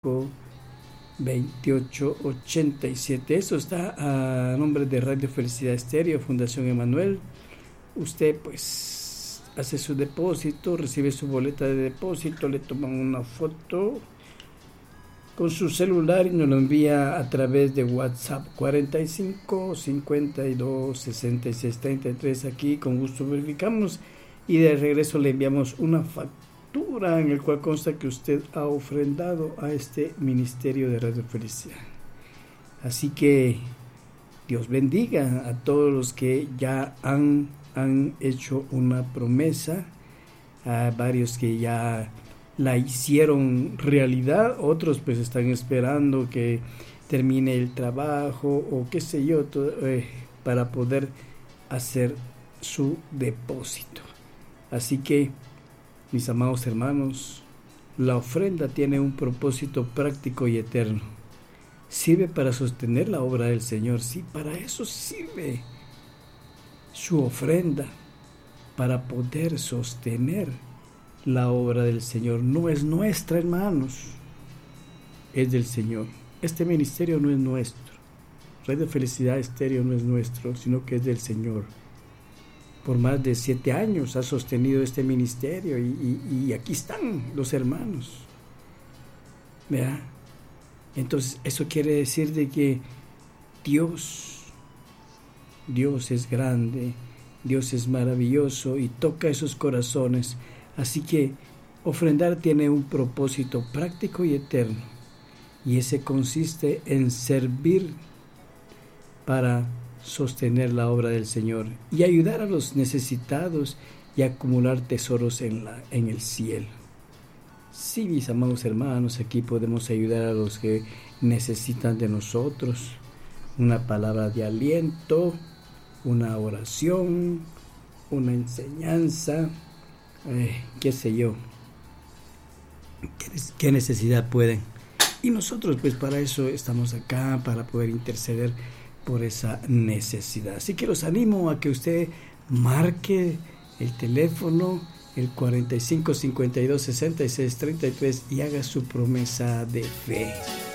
2887. Eso está a nombre de Radio Felicidad Estéreo, Fundación Emanuel. Usted pues hace su depósito, recibe su boleta de depósito, le toman una foto con su celular y nos lo envía a través de WhatsApp 45 52 66 33. Aquí con gusto verificamos y de regreso le enviamos una factura en el cual consta que usted ha ofrendado a este ministerio de Radio Felicidad. Así que Dios bendiga a todos los que ya han hecho una promesa, a varios que ya la hicieron realidad, otros pues están esperando que termine el trabajo o qué sé yo, para poder hacer su depósito. Así que, mis amados hermanos, la ofrenda tiene un propósito práctico y eterno. Sirve para sostener la obra del Señor. Sí, para eso sirve su ofrenda, para poder sostener la obra del Señor. No es nuestra, hermanos, es del Señor. Este ministerio no es nuestro. Radio Felicidad Estéreo no es nuestro, sino que es del Señor. Por más de 7 años ha sostenido este ministerio y aquí están los hermanos. ¿Verdad? Entonces eso quiere decir de que Dios es grande, Dios es maravilloso y toca esos corazones. Así que ofrendar tiene un propósito práctico y eterno, y ese consiste en servir para sostener la obra del Señor y ayudar a los necesitados y acumular tesoros en el cielo. Sí, mis amados hermanos, aquí podemos ayudar a los que necesitan de nosotros, una palabra de aliento, una oración, una enseñanza, qué sé yo, qué necesidad pueden. Y nosotros pues para eso estamos acá, para poder interceder por esa necesidad. Así que los animo a que usted marque el teléfono, el 45 52 66 33, y haga su promesa de fe.